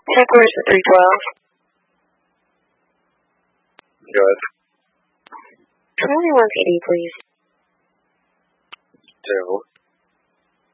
Headquarters at 312. Good. Tell me one PD, please. 2.